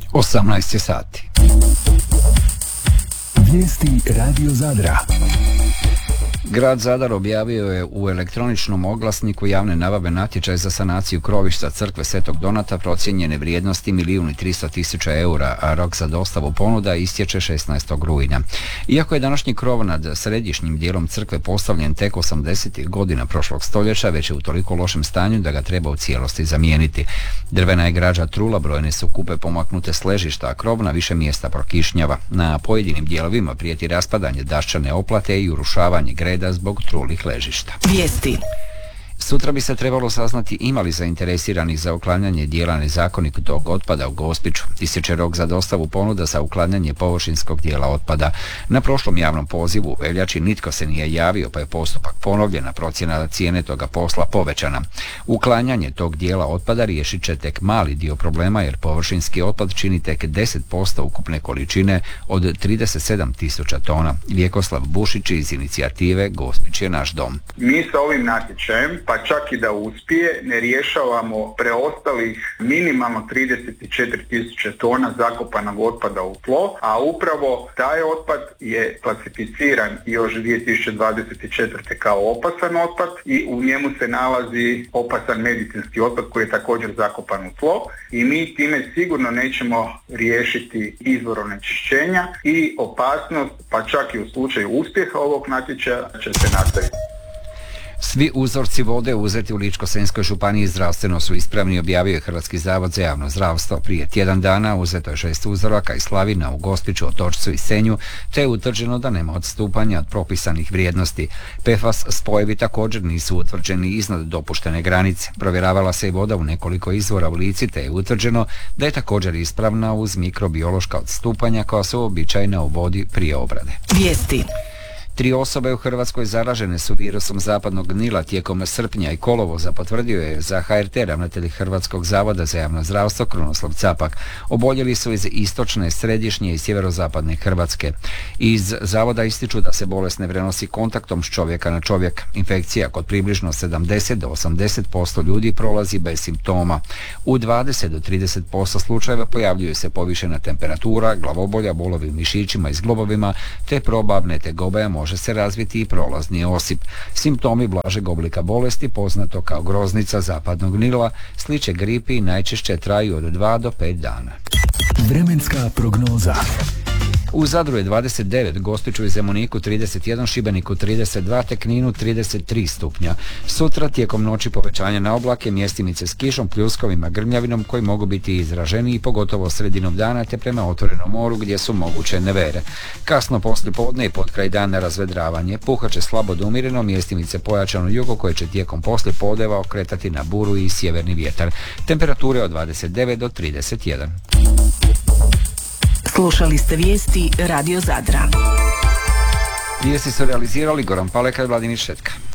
18 sati. Vijesti Radio Zadra. Grad Zadar objavio je u elektroničnom oglasniku javne nabave natječaj za sanaciju krovišta crkve Svetog Donata procijenjene vrijednosti 1.300.000 eura, a rok za dostavu ponuda istječe 16. rujna. Iako je današnji krov nad središnjim dijelom crkve postavljen tek 80. godina prošlog stoljeća, već je u toliko lošem stanju da ga treba u cijelosti zamijeniti. Drvena je građa trula, brojne su kupe pomaknute s ležišta, a krov na više mjesta prokišnjava. Na pojedinim dijelovima prijeti raspadanje daščane oplate i urušavanje greda zbog trulih ležišta. Vijesti. Sutra bi se trebalo saznati ima li zainteresiranih za uklanjanje dijela nezakonitog otpada u Gospiću. Istječe rok za dostavu ponuda za uklanjanje površinskog dijela otpada. Na prošlom javnom pozivu u veljači nitko se nije javio, pa je postupak ponovljen, a procjena cijene toga posla povećana. Uklanjanje tog dijela otpada riješit će tek mali dio problema, jer površinski otpad čini tek 10% ukupne količine od 37.000 tona. Vjekoslav Bušić iz inicijative Gospić je naš dom. Mi sa ovim natječajem, pa čak i da uspije, ne rješavamo preostalih minimalno 34.000 tona zakopanog otpada u tlo, a upravo taj otpad je klasificiran još 2024. kao opasan otpad i u njemu se nalazi opasan medicinski otpad koji je također zakopan u tlo i mi time sigurno nećemo riješiti izvor onečišćenja i opasnost, pa čak i u slučaju uspjeha ovog natječaja će se nastaviti. Svi uzorci vode uzeti u Ličko-senjskoj županiji zdravstveno su ispravni, objavio je Hrvatski zavod za javno zdravstvo. Prije tjedan dana uzeto je 6 uzoraka iz Slavina u Gospiću, Otočcu i Senju, te je utvrđeno da nema odstupanja od propisanih vrijednosti. PFAS spojevi također nisu utvrđeni iznad dopuštene granice. Provjeravala se i voda u nekoliko izvora u Lici, te je utvrđeno da je također ispravna uz mikrobiološka odstupanja koja su uobičajena u vodi prije obrade. Vijesti. 3 osobe u Hrvatskoj zaražene su virusom zapadnog gnila tijekom srpnja i kolovoza, potvrdio je za HRT ravnatelj Hrvatskog zavoda za javno zdravstvo Krunoslav Capak. Oboljeli su iz istočne, središnje i sjeverozapadne Hrvatske. Iz zavoda ističu da se bolest ne prenosi kontaktom s čovjeka na čovjek. Infekcija kod približno 70 do 80% ljudi prolazi bez simptoma. U 20 do 30% slučajeva pojavljuju se povišena temperatura, glavobolja, bolovi u mišićima i zglobovima, te probavne tegobe, može se razviti i prolazni osip. Simptomi blažeg oblika bolesti, poznato kao groznica zapadnog gnila, sliče gripi i najčešće traju od 2 do 5 dana. Vremenska prognoza. U Zadru je 29, Gospiću i Zemuniku 31, Šibeniku 32, te Kninu 33 stupnja. Sutra tijekom noći povećanje na oblake, mjestimice s kišom, pljuskovima, grmljavinom koji mogu biti izraženiji, pogotovo sredinom dana te prema otvorenom moru gdje su moguće nevere. Kasno poslije podne i pod kraj dana razvedravanje, puhaće slabo do umjereno, mjestimice pojačano jugo koje će tijekom poslije podneva okretati na buru i sjeverni vjetar. Temperature od 29 do 31. Slušali ste vijesti Radio Zadra. Vijesti su realizirali Goran Paleka i Vladimir Šetka.